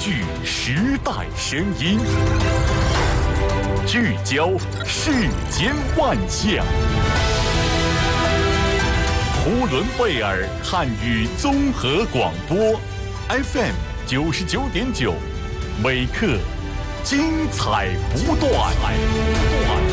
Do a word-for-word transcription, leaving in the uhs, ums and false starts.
聚时代声音，聚焦世间万象。呼伦贝尔汉语综合广播 F M 九十九点九，每刻精彩不断。